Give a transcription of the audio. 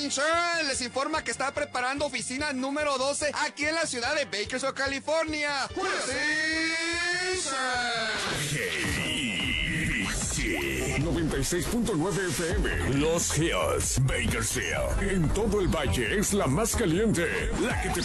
Insurance les informa que está preparando oficina número 12 aquí en la ciudad de Bakersfield, California. Hey, sí. 96.9 FM. Los Hills, Bakersfield. En todo el valle es la más caliente. La que te